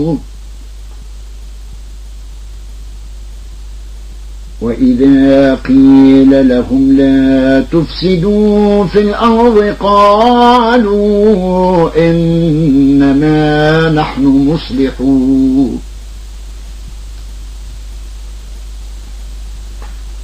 وإذا قيل لهم لا تفسدوا في الأرض قالوا إنما نحن مصلحون